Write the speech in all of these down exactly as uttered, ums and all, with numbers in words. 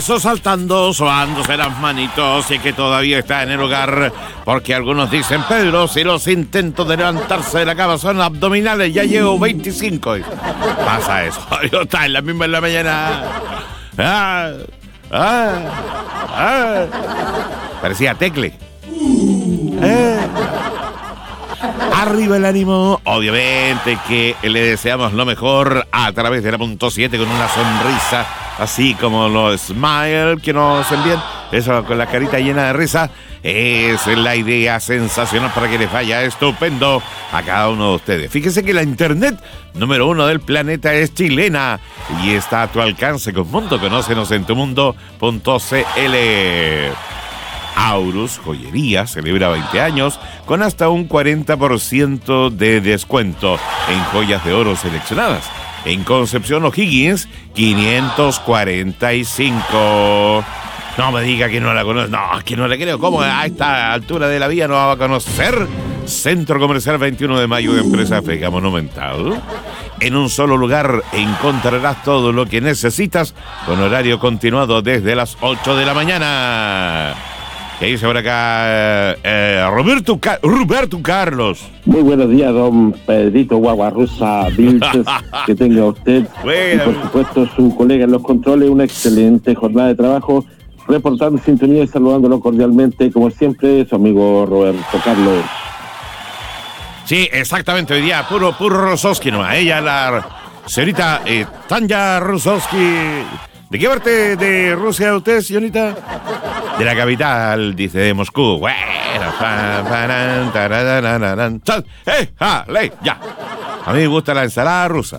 eso, saltando, sobándose las manitos, y que todavía está en el hogar, porque algunos dicen, Pedro, si los intentos de levantarse de la cama son abdominales, ya llevo veinticinco. Pasa eso, yo está en la misma en la mañana. Ah, ah, ah. Parecía Tecle. Eh. Arriba el ánimo, obviamente que le deseamos lo mejor a través de la punto siete con una sonrisa, así como los smile que nos envían, eso con la carita llena de risa, es la idea sensacional para que les vaya estupendo a cada uno de ustedes. Fíjense que la internet número uno del planeta es chilena y está a tu alcance con Mundo. Conócenos en tu mundo punto c l. Aurus Joyería celebra veinte años con hasta un cuarenta por ciento de descuento en joyas de oro seleccionadas. En Concepción O'Higgins, quinientos cuarenta y cinco. No me diga que no la conoce. No, que no le creo. ¿Cómo a esta altura de la vía no va a conocer? Centro Comercial veintiuno de mayo de Empresa Feca Monumental. En un solo lugar encontrarás todo lo que necesitas con horario continuado desde las ocho de la mañana. ¿Qué dice por acá eh, Roberto, Ca- Roberto Carlos? Muy buenos días, don Pedrito Guaguarrusa Vilches, que tenga usted bueno. Y por supuesto su colega en los controles, una excelente jornada de trabajo, reportando sintonía y saludándolo cordialmente, como siempre, su amigo Roberto Carlos. Sí, exactamente, hoy día puro, puro Rosowski nomás, ella la señorita eh, Tanya Rosowski. ¿De qué parte de Rusia usted, señorita? De la capital, dice, de Moscú. Bueno, ¡eh! ¡Ah! ¡Ley! ¡Ya! A mí me gusta la ensalada rusa.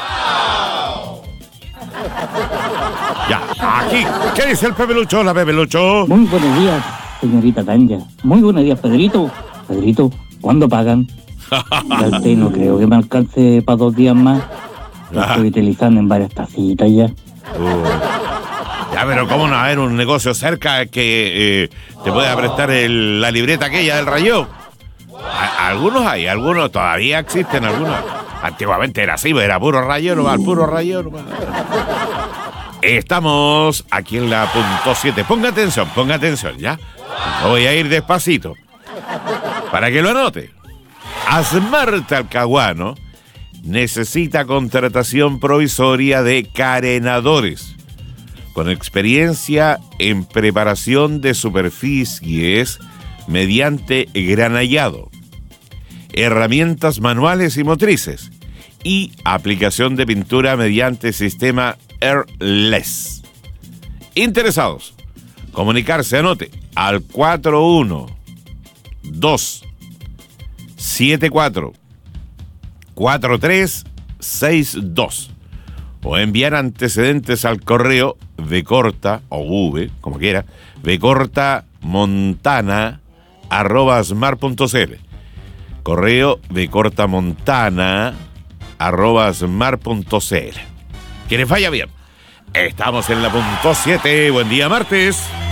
Ya, aquí. ¿Qué dice el Pepe Lucho? La Pepe Lucho. Muy buenos días, señorita Tanya. Muy buenos días, Pedrito. Pedrito, ¿cuándo pagan? Ya usted no creo que me alcance para dos días más. Lo estoy utilizando en varias tacitas ya. Uh. Ya, pero ¿cómo no haber un negocio cerca que eh, te pueda prestar el, la libreta aquella del Rayo? A, algunos hay, algunos todavía existen, algunos. Antiguamente era así, era puro Rayo, no, puro Rayo. No. Estamos aquí en la punto siete. Ponga atención, ponga atención, ¿ya? Voy a ir despacito para que lo anote. Asmar Talcahuano necesita contratación provisoria de carenadores con experiencia en preparación de superficies mediante granallado, herramientas manuales y motrices y aplicación de pintura mediante sistema airless. Interesados, comunicarse, anote, al cuatro uno dos siete cuatro cuatro tres seis dos o enviar antecedentes al correo v corta o v, como quiera, v corta montana arroba smart punto c l, correo v corta montana arroba smart punto c l. Que les vaya bien. Estamos en la punto siete. Buen día, martes.